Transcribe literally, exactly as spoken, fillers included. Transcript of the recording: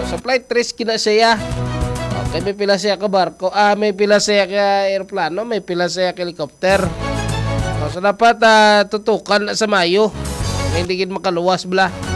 Sa flight risk kina siya. Okay, may pila siya ka barko. Ah, may pila siya ka aeroplano, may pila siya ka helicopter. So, so dapat uh, tutukan sa Mayo. Hindi gid makaluwas bla.